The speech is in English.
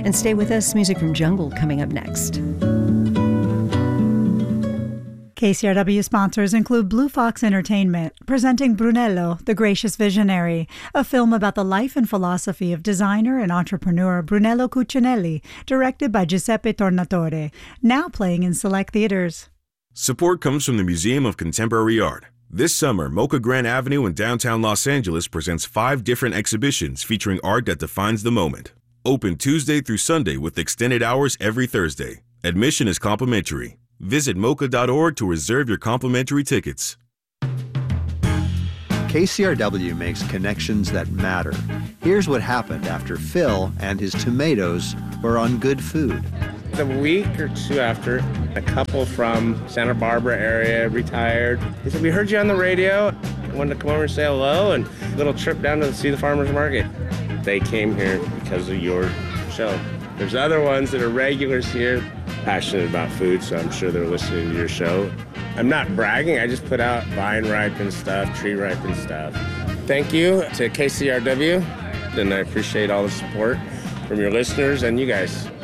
And stay with us, music from Jungle coming up next. KCRW sponsors include Blue Fox Entertainment, presenting Brunello, the Gracious Visionary, a film about the life and philosophy of designer and entrepreneur Brunello Cucinelli, directed by Giuseppe Tornatore, now playing in select theaters. Support comes from the Museum of Contemporary Art. This summer, Mocha Grand Avenue in downtown Los Angeles presents 5 different exhibitions featuring art that defines the moment. Open Tuesday through Sunday with extended hours every Thursday. Admission is complimentary. Visit mocha.org to reserve your complimentary tickets. KCRW makes connections that matter. Here's what happened after Phil and his tomatoes were on Good Food. A week or two after, a couple from Santa Barbara area retired. They said, "We heard you on the radio. Wanted to come over and say hello, and a little trip down to see the farmer's market." They came here because of your show. There's other ones that are regulars here, passionate about food, so I'm sure they're listening to your show. I'm not bragging, I just put out vine-ripened stuff, tree-ripened stuff. Thank you to KCRW, and I appreciate all the support from your listeners and you guys.